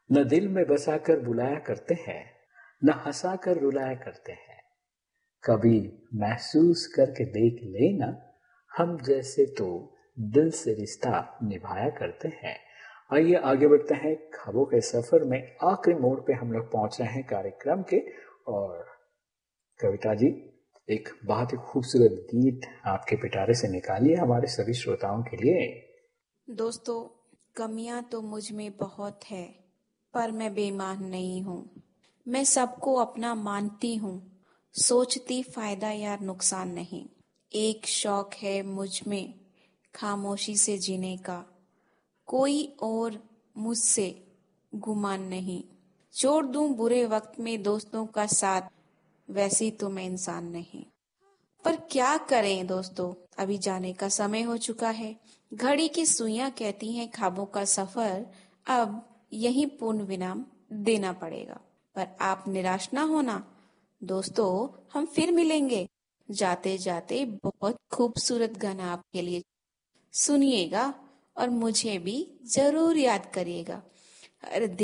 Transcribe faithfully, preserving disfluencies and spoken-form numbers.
न दिल में बसा कर बुलाया करते हैं, न हंसा कर रुलाया करते हैं। कभी महसूस करके देख लेना, हम जैसे तो दिल से रिश्ता निभाया करते हैं। आइए आगे बढ़ते हैं ख्वाबों के सफर में। आखिरी मोड़ पे हम लोग पहुंच रहे हैं कार्यक्रम के। और कविता जी, एक बहुत ही खूबसूरत गीत आपके पिटारे से निकालिए हमारे सभी श्रोताओं के लिए। दोस्तों, कमियां तो मुझ में बहुत है, पर मैं बेईमान नहीं हूँ। मैं सबको अपना मानती हूँ, सोचती फायदा या नुकसान नहीं। एक शौक है मुझ में, खामोशी से जीने का, कोई और मुझसे गुमान नहीं। छोड़ दूं बुरे वक्त में दोस्तों का साथ, वैसी तो मैं इंसान नहीं। पर क्या करें दोस्तों, अभी जाने का समय हो चुका है। घड़ी की सुइयां कहती हैं ख्वाबों का सफर अब यहीं पूर्ण विराम देना पड़ेगा। पर आप निराश ना होना दोस्तों, हम फिर मिलेंगे। जाते जाते बहुत खूबसूरत गाना आपके लिए सुनिएगा और मुझे भी जरूर याद करिएगा। अरे